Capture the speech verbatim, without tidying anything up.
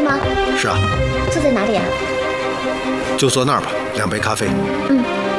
吗？ 是啊。 坐在哪里啊？ 就坐那儿吧，两杯咖啡。 嗯。